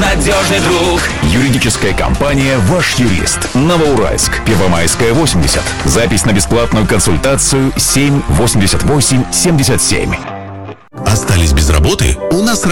надежный друг. Юридическая компания «Ваш юрист». Новоуральск, Первомайская, 80. Запись на бесплатную консультацию 7 88 77. Остались без работы? У нас